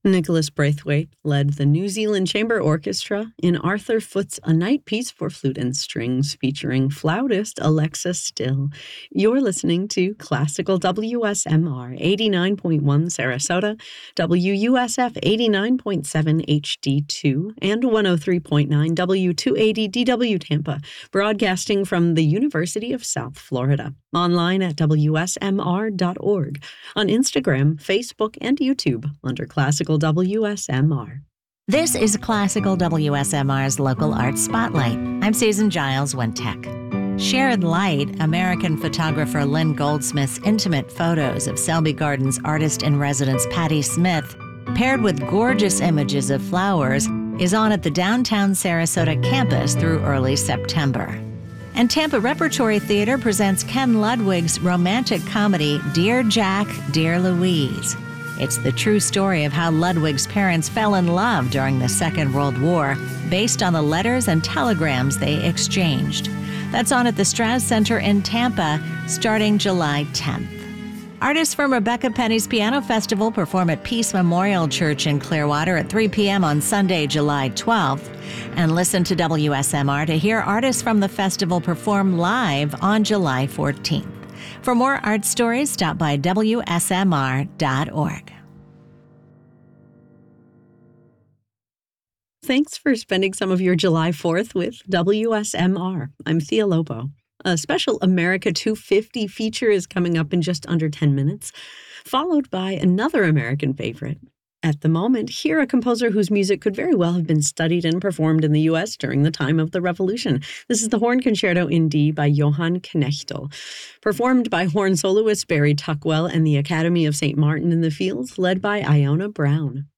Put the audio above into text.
Nicholas Braithwaite led the New Zealand Chamber Orchestra in Arthur Foote's A Night Piece for Flute and Strings featuring flautist Alexa Still. You're listening to Classical WSMR 89.1 Sarasota, WUSF 89.7 HD2, and 103.9 W280 DW Tampa, broadcasting from the University of South Florida. Online at WSMR.org, on Instagram, Facebook, and YouTube under Classical WSMR. This is Classical WSMR's Local Arts Spotlight. I'm Susan Giles, One-Tech. Shared Light, American photographer Lynn Goldsmith's intimate photos of Selby Gardens artist-in-residence Patti Smith, paired with gorgeous images of flowers, is on at the downtown Sarasota campus through early September. And Tampa Repertory Theater presents Ken Ludwig's romantic comedy, Dear Jack, Dear Louise. It's the true story of how Ludwig's parents fell in love during the Second World War, based on the letters and telegrams they exchanged. That's on at the Straz Center in Tampa, starting July 10th. Artists from Rebecca Penny's Piano Festival perform at Peace Memorial Church in Clearwater at 3 p.m. on Sunday, July 12th. And listen to WSMR to hear artists from the festival perform live on July 14th. For more art stories, stop by WSMR.org. Thanks for spending some of your July 4th with WSMR. I'm Thea Lobo. A special America 250 feature is coming up in just under 10 minutes, followed by another American favorite. At the moment, hear a composer whose music could very well have been studied and performed in the U.S. during the time of the Revolution. This is the Horn Concerto in D by Johann Knechtel, performed by horn soloist Barry Tuckwell and the Academy of St. Martin in the Fields, led by Iona Brown.